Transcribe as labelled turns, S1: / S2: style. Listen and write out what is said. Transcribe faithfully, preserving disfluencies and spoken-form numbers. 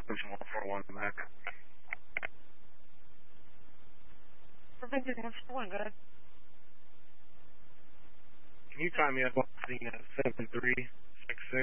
S1: one four one back.
S2: Prevention one four one, go ahead.
S1: Can you tie me up on scene at seven three six six?